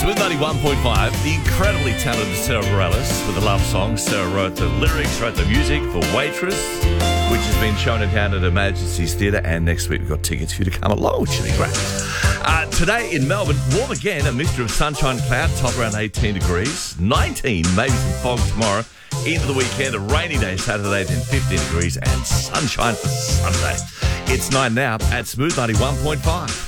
Smooth 91.5, the incredibly talented Sarah Bareilles with a love song. Sarah wrote the lyrics, wrote the music for Waitress, which has been shown in town at Her Majesty's Theatre, and next week we've got tickets for you to come along, which should be great. Today in Melbourne, warm again, a mixture of sunshine and cloud, top around 18 degrees, 19, maybe some fog tomorrow. Into the weekend, a rainy day Saturday, then 15 degrees, and sunshine for Sunday. It's 9 now at Smooth 91.5.